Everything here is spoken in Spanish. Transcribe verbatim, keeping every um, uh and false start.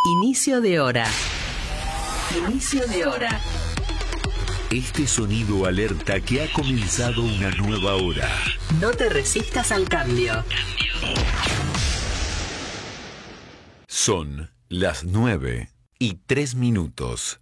Inicio de hora. Inicio de hora. Este sonido alerta que ha comenzado una nueva hora. No te resistas al cambio. Son las nueve y tres minutos.